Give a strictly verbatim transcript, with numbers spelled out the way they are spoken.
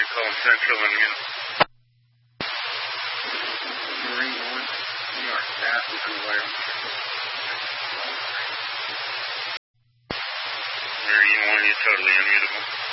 calling Central unmutable. Marine one, we are fast and aware. Marine one, you're totally unmutable.